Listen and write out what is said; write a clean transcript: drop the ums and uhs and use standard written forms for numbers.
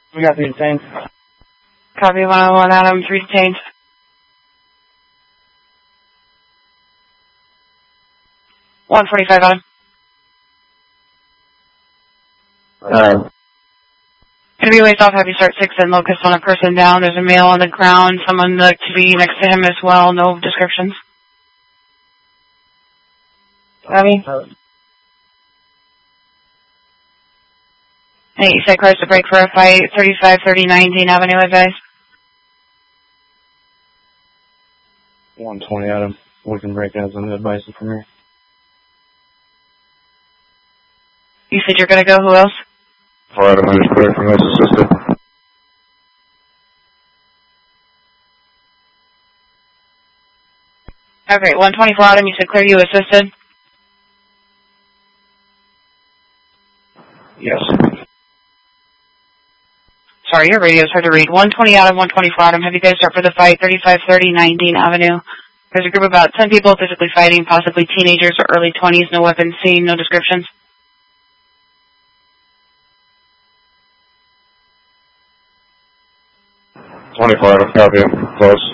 We got 3 detained. Copy 101 Adam, 3 detained. 145 Adam. Gonna be ways off, have you start 6 and locus on a person down. There's a male on the ground, someone to be next to him as well, no descriptions. Copy. Hey, you said cars to break for a fight, 3530 19 Avenue advice. 120 Adam. We can break as an advice from here. You said you're gonna go, who else? 4 Adam, I just cleared from his assistant. Okay, 124 Adam, you said clear you assisted? Yes. Sorry, your radio's hard to read. 120 Adam, 124 Adam, have you guys start for the fight, 3530 19 Avenue. There's a group of about 10 people physically fighting, possibly teenagers or early 20s, no weapons seen, no descriptions. 24 Adam, copy. Close.